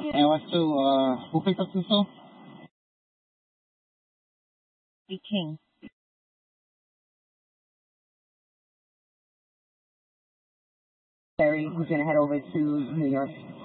And what's who picked up the soul? The king. Barry, who's going to head over to New York.